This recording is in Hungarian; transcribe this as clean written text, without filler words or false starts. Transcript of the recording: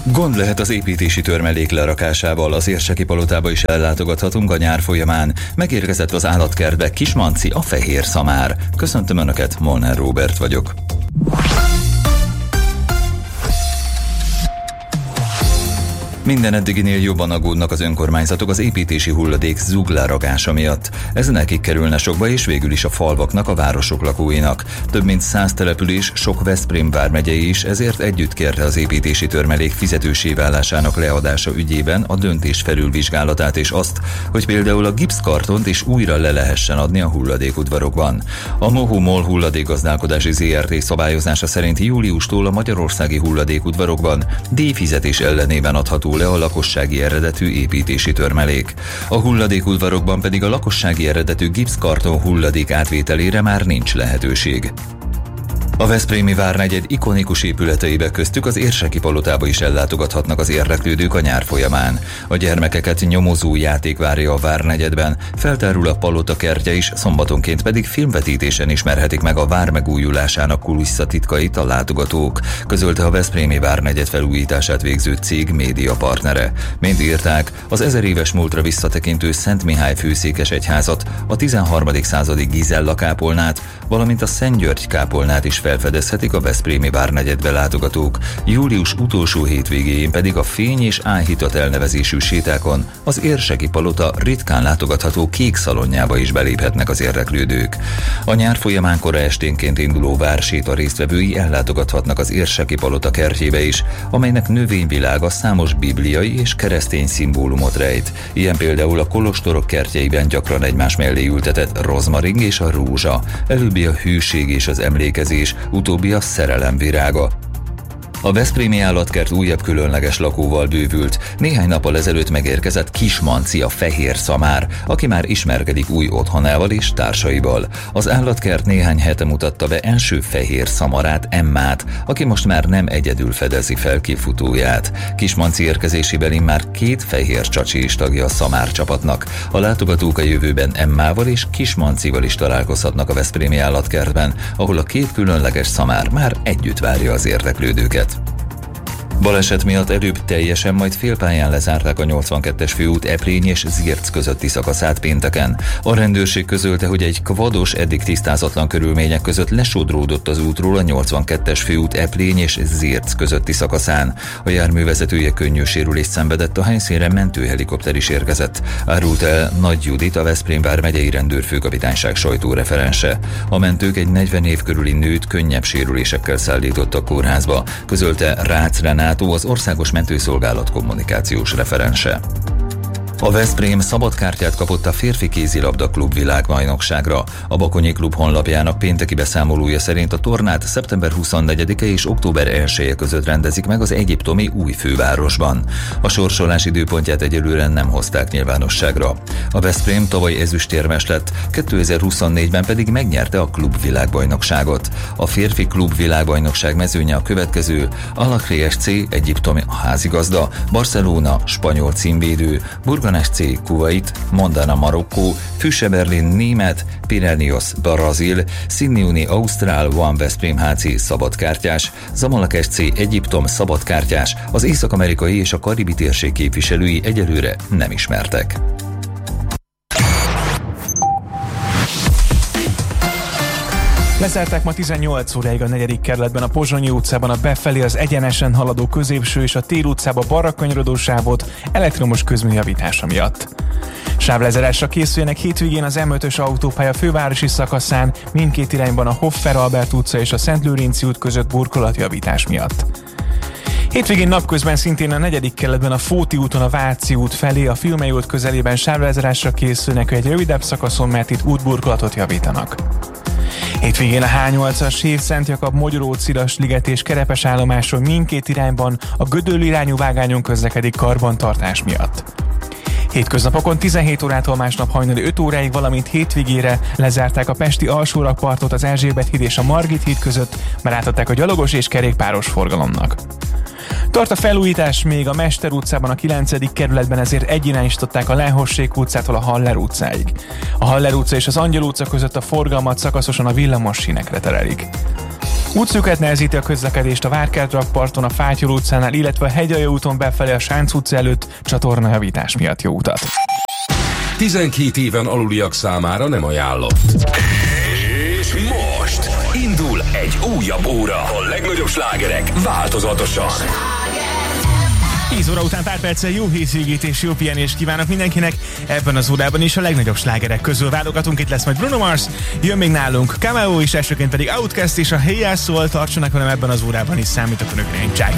Gond lehet az építési törmelék lerakásával, az Érseki palotába is ellátogathatunk a nyár folyamán. Megérkezett az állatkertbe Kismanci, a fehér szamár. Köszöntöm Önöket, Molnár Róbert vagyok. Minden eddiginél jobban aggódnak az önkormányzatok az építési hulladék zuglaragása miatt. Ez nekik kerülne sokba, és végül is a falvaknak, a városok lakóinak. Több mint 100 település, sok Veszprém vármegyei is ezért együtt kérte az építési törmelék fizetőssé válásának leadása ügyében a döntés felülvizsgálatát és azt, hogy például a gipszkartont is újra le lehessen adni a hulladékudvarokban. A Mohu-MOL hulladékgazdálkodási ZRT szabályozása szerint júliustól a magyarországi hulladékudvarokban díjfizetés ellenében adható le a lakossági eredetű építési törmelék. A hulladékudvarokban pedig a lakossági eredetű gipszkarton hulladék átvételére már nincs lehetőség. A veszprémi várnegyed ikonikus épületeibe, köztük az Érseki palotába is ellátogathatnak az érdeklődők a nyár folyamán. A gyermekeket nyomozó játék várja a várnegyedben, feltárul a palota kertje is, szombatonként pedig filmvetítésen ismerhetik meg a vár megújulásának kulisszatitkait a látogatók, közölte a veszprémi várnegyed felújítását végző cég média partnere. Mint írták, az 1000 éves múltra visszatekintő Szent Mihály főszékes egyházat, a 13. századi Gizella kápolnát, valamint a Szent György kápolnát is felfedezhetik a veszprémi várnegyedbe látogatók, július utolsó hétvégéjén pedig a Fény és Áhítat elnevezésű sétákon az Érseki palota ritkán látogatható kék szalonjába is beléphetnek az érdeklődők. A nyár folyamán kora esténként induló várséta résztvevői ellátogathatnak az Érseki palota kertjébe is, amelynek növényvilága számos bibliai és keresztény szimbólumot rejt. Ilyen például a kolostorok kertjeiben gyakran egymás mellé ültetett rozmaring és a rózsa, előbbi a hűség és az emlékezés, utóbbi a szerelem virága. A veszprémi állatkert újabb különleges lakóval bővült. Néhány nappal ezelőtt megérkezett Kismanci, a fehér szamár, aki már ismerkedik új otthonával és társaival. Az állatkert néhány hete mutatta be első fehér szamarát, Emmát, aki most már nem egyedül fedezi fel kifutóját. Kismanci érkezésében immár 2 fehér csacsi is tagja a szamár csapatnak. A látogatók a jövőben Emmával és Kismancival is találkozhatnak a veszprémi állatkertben, ahol a 2 különleges szamár már együtt várja az érdeklődőket. Baleset miatt előbb teljesen, majd félpályán lezárták a 82-es főút Eprény és Zirc közötti szakaszát pénteken. A rendőrség közölte, hogy egy kvados, eddig tisztázatlan körülmények között lesodródott az útról a 82-es főút Eprény és Zirc közötti szakaszán. A jármű vezetője könnyű sérülést szenvedett, a helyszínre mentőhelikopter is érkezett, árult el Nagy Judit, a Veszprém vármegyei rendőrfőkapitányság sajtóreferense. A mentők egy 40 év körüli nőt könnyebb sérülésekkel szállítottak kórházba, közölte Rácz Renát, az Országos Mentőszolgálat kommunikációs referense. A Veszprém szabadkártyát kapott a férfi kézilabda klub világbajnokságra. A Bakonyi klub honlapjának pénteki beszámolója szerint a tornát szeptember 24-e és október 1-e között rendezik meg az egyiptomi új fővárosban. A sorsolás időpontját egyelőre nem hozták nyilvánosságra. A Veszprém tavaly ezüstérmes lett, 2024-ben pedig megnyerte a klub világbajnokságot. A férfi klub világbajnokság mezőnye a következő: Al-Ahly SC, egyiptomi házigazda, Barcelona, spanyol címvédő, Burganes C, Kuwait, Mondana, Marokkó, Füsse Berlin, német, Piraeus, Brazil, Sinniuni, Ausztrál, One Veszprém HC szabadkártyás, Zamalek SC, Egyiptom szabadkártyás, az észak-amerikai és a karibi térség képviselői egyelőre nem ismertek. Lezárták ma 18 óráig a 4. kerületben a Pozsonyi utcában a befelé az egyenesen haladó középső és a Tél utcába balra kanyarodó sávot elektromos közműjavítása miatt. Sávlezárásra készüljenek hétvégén az M5-ös autópálya fővárosi szakaszán, mindkét irányban a Hoffer Albert utca és a Szent Lőrinci út között burkolatjavítás miatt. Hétvégén napközben szintén a 4. kerületben a Fóti úton a Váci út felé, a Fiumei út közelében sávlezárásra készülnek egy rövidebb szakaszon, mert itt útburkolatot javítanak. Hétvégén a H8-as Hév-Szent Jakab-Mogyoró-Ciras-liget és Kerepes állomáson mindkét irányban a Gödöllő irányú vágányon közlekedik karbantartás miatt. Hétköznapokon 17 órától másnap hajnali 5 óráig, valamint hétvégére lezárták a pesti alsórakpartot az Erzsébet híd és a Margit híd között, mert átadták a gyalogos és kerékpáros forgalomnak. Tart a felújítás még a Mester utcában a 9. kerületben, ezért egyirányosították a Lehossék utcától a Haller utcáig. A Haller utca és az Angyal utca között a forgalmat szakaszosan a villamos sínekre terelik. Útszűkület nehezíti a közlekedést a Várkert-rakparton, a Fátyol utcánál, illetve a Hegyalja úton befelé a Sánc utca előtt csatornajavítás miatt. Jó utat! 12 éven aluliak számára nem ajánlott. És most indul egy újabb óra. A legnagyobb slágerek változatosan. 10 óra után pár perccel jó hétvégét és jó pihenést kívánok mindenkinek. Ebben az órában is a legnagyobb slágerek közül válogatunk. Itt lesz majd Bruno Mars, jön még nálunk Cameo is, elsőként pedig Outkast és a Hey Ya Soul. Tartsanak velem, ebben az órában is számítok önökre, én Csága.